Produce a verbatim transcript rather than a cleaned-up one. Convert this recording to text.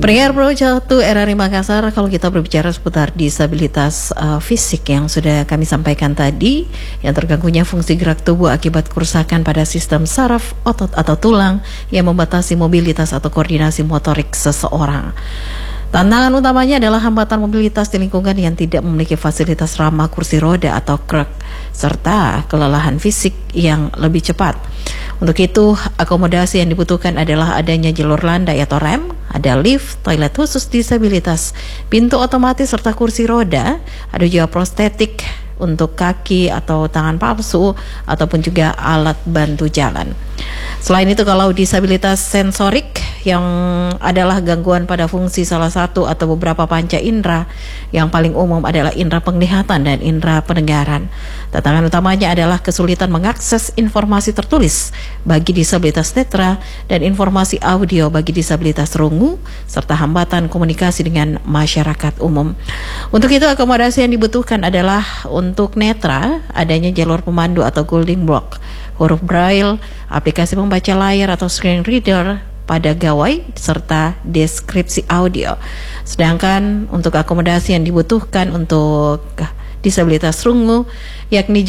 Pendengar Pro satu R R I Makassar, kalau kita berbicara seputar disabilitas uh, fisik yang sudah kami sampaikan tadi, yang terganggunya fungsi gerak tubuh akibat kerusakan pada sistem saraf, otot atau tulang yang membatasi mobilitas atau koordinasi motorik seseorang. Tantangan utamanya adalah hambatan mobilitas di lingkungan yang tidak memiliki fasilitas ramah kursi roda atau krek, serta kelelahan fisik yang lebih cepat. Untuk itu, akomodasi yang dibutuhkan adalah adanya jalur landai atau rem, ada lift, toilet khusus disabilitas, pintu otomatis serta kursi roda, ada juga prostetik untuk kaki atau tangan palsu, ataupun juga alat bantu jalan. Selain itu, kalau disabilitas sensorik yang adalah gangguan pada fungsi salah satu atau beberapa panca indera, yang paling umum adalah indera penglihatan dan indera pendengaran. Tantangan utamanya adalah kesulitan mengakses informasi tertulis bagi disabilitas netra dan informasi audio bagi disabilitas rungu, serta hambatan komunikasi dengan masyarakat umum. Untuk itu, akomodasi yang dibutuhkan adalah untuk netra, adanya jalur pemandu atau guiding block, huruf braille, aplikasi pembaca layar atau screen reader pada gawai, serta deskripsi audio. Sedangkan untuk akomodasi yang dibutuhkan untuk disabilitas rungu, yakni